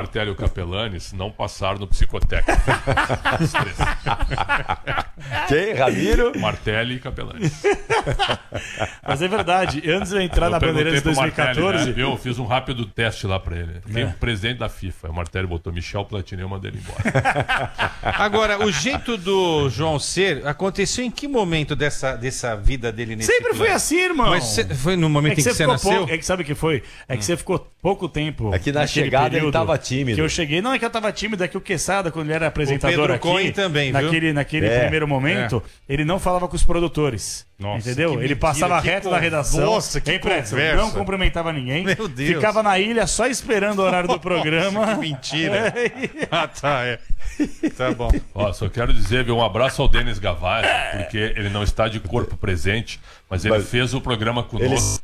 Martelli e o Capelanes não passaram no psicotécnico. Os três. Quem? Ramiro? Martelli e Capelanes. Mas é verdade, antes de eu entrar na Bandeirantes 2014... Martelli, né? Eu fiz um rápido teste lá pra ele. Quem é o presidente da FIFA? O Martelli botou Michel Platini e eu mandei ele embora. Agora, o jeito do João ser aconteceu em que momento dessa vida dele nesse Sempre clube? foi assim, irmão. Mas foi no momento em que você nasceu? É que sabe o que foi? É que você ficou pouco tempo. É que na naquele chegada ele período tava tímido. Que eu cheguei. Não é que eu tava tímido, é que o Quesada, quando ele era apresentador Pedro aqui, Cohen também, viu? naquele primeiro momento, ele não falava com os produtores. Nossa, entendeu? que Ele mentira, passava que reto na redação. Nossa, que conversa. Não cumprimentava ninguém. Meu Deus. Ficava na ilha só esperando o horário do programa. Que mentira. Ah, tá, Tá bom. Ó, só quero dizer, viu, um abraço ao Denis Gavaz, porque ele não está de corpo presente, mas ele fez o programa conosco.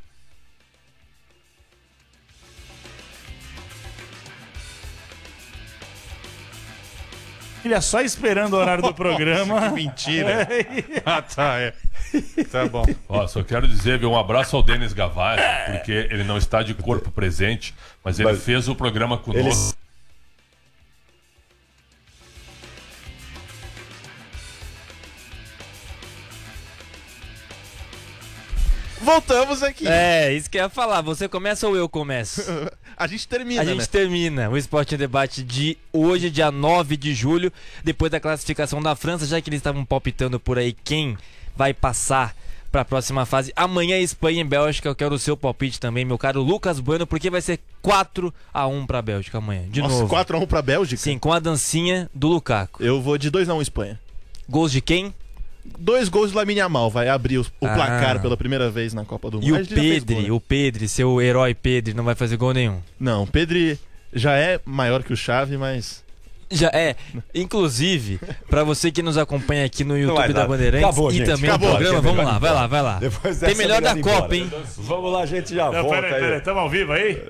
Ilha só esperando o horário do programa. Que mentira. Ah, tá, Tá bom. Ó, só quero dizer, viu, um abraço ao Denis Gavaz, porque ele não está de corpo presente, mas ele fez o programa conosco. Voltamos aqui. Isso que eu ia falar. Você começa ou eu começo? A gente termina, A gente termina o Esporte em Debate de hoje, dia 9 de julho, depois da classificação da França, já que eles estavam palpitando por aí quem vai passar para a próxima fase. Amanhã, Espanha e Bélgica. Eu quero o seu palpite também, meu caro Lucas Bueno, porque vai ser 4-1 para a Bélgica amanhã. De novo. 4-1 pra Bélgica? Sim, com a dancinha do Lukaku. Eu vou de 2-1 Espanha. Gols de quem? 2 gols do Lamine Yamal, vai abrir o placar pela primeira vez na Copa do Mundo. E o Pedri, seu herói Pedri, não vai fazer gol nenhum. Não, o Pedri já é maior que o Xavi, mas... Já é. Inclusive, pra você que nos acompanha aqui no YouTube da Bandeirantes e também no programa, vamos lá, vai lá. Tem melhor da Copa, hein? Vamos lá, a gente já volta aí. Peraí, estamos ao vivo aí?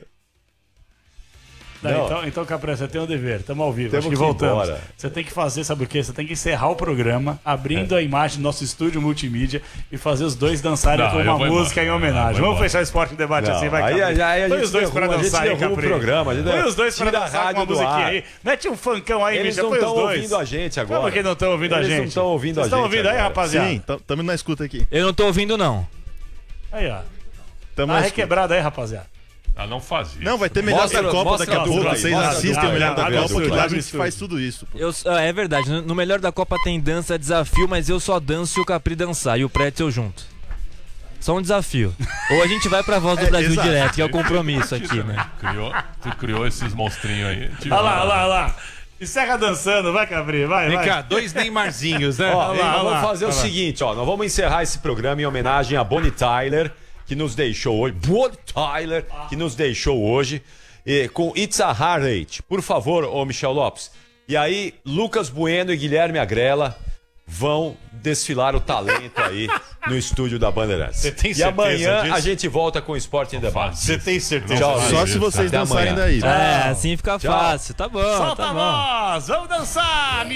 Então, Capré, você tem um dever, estamos ao vivo, Temos acho que que ir voltamos. embora. Você tem que fazer, sabe o quê? Você tem que encerrar o programa, abrindo a imagem do nosso estúdio multimídia e fazer os dois dançarem com uma música em homenagem. Vamos fechar o Esporte em Debate assim, vai, Capré. Aí Põe os dois pra dançar aí, o Capré. programa. Põe os dois pra dançar com uma musiquinha aí. Mete um funkão aí, Eles Michel, não põe os estão dois. ouvindo a gente agora. Como que não estão ouvindo a gente? Eles não estão ouvindo a gente. Vocês estão ouvindo aí, agora. rapaziada? Sim, estamos na escuta aqui. Eu não tô ouvindo, não. Aí, ó. Tamo Tá na escuta. requebrada aí, rapaziada. Não faz isso. Não, vai ter melhor da Copa daqui a pouco. aí, Vocês mostra assistem o melhor da abre o Copa, estúdio, que lá a abre o gente estúdio. faz tudo isso. Pô. É verdade, no melhor da Copa tem dança, desafio, mas eu só danço se o Capri dançar e o Pretzel junto. Só um desafio. Ou a gente vai pra Voz do Brasil exato. direto, que é o compromisso aqui, né? Tu criou esses monstrinhos aí. Olha lá. Encerra dançando, vai, Capri, vai. Vem cá, 2 Neymarzinhos, né? Ó, lá, nós vamos lá, fazer o seguinte, ó, nós vamos encerrar esse programa em homenagem a Bonnie Tyler, que nos deixou hoje. Bonnie Tyler, que nos deixou hoje, com It's a Heartache. Por favor, ô Michel Lopes. E aí, Lucas Bueno e Guilherme Agrela vão desfilar o talento aí no estúdio da Bandeirantes. Você tem E certeza amanhã disso? a gente volta com o Esporte em Debate. Você tem certeza? Tchau, Só se vocês Até dançarem amanhã. daí. Assim fica fácil. Tá bom, Solta tá a bom. voz, vamos dançar,